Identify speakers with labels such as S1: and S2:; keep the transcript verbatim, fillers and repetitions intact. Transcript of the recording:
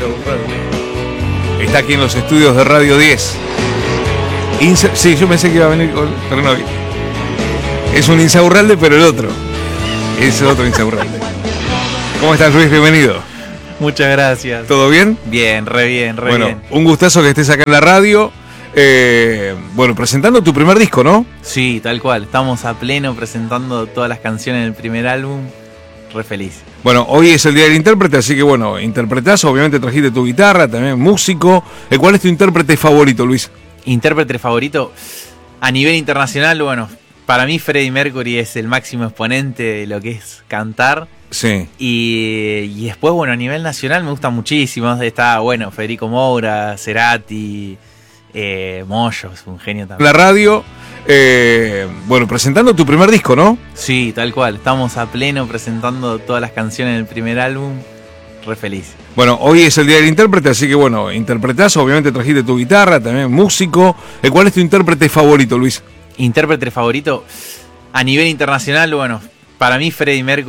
S1: Está aquí en los estudios de Radio diez. Insa... Sí, yo pensé que iba a venir con... Pero no. Es un Insaurralde, pero el otro. Es otro Insaurralde. ¿Cómo estás, Luis? Bienvenido.
S2: Muchas gracias.
S1: ¿Todo bien?
S2: Bien, re bien, re
S1: bueno,
S2: bien.
S1: Un gustazo que estés acá en la radio. Eh, bueno, presentando tu primer disco, ¿no?
S2: Sí, tal cual. Estamos a pleno presentando todas las canciones del primer álbum. Re feliz.
S1: Bueno, hoy es el Día del Intérprete, así que bueno, interpretás, obviamente trajiste tu guitarra, también músico. ¿Cuál es tu intérprete favorito, Luis?
S2: Intérprete favorito a nivel internacional, bueno, para mí Freddie Mercury es el máximo exponente de lo que es cantar.
S1: Sí.
S2: Y, y después, bueno, a nivel nacional me gusta muchísimo. Está, bueno, Federico Moura, Cerati, eh, Moyo, es un genio también.
S1: La radio, eh, bueno, presentando tu primer disco, ¿no?
S2: Sí, tal cual. Estamos a pleno presentando todas las canciones del primer álbum. Re feliz.
S1: Bueno, hoy es el Día del Intérprete, así que bueno, interpretás, obviamente trajiste tu guitarra, también músico. ¿Cuál es tu intérprete favorito, Luis?
S2: Intérprete favorito a nivel internacional, bueno, para mí Freddie Mercury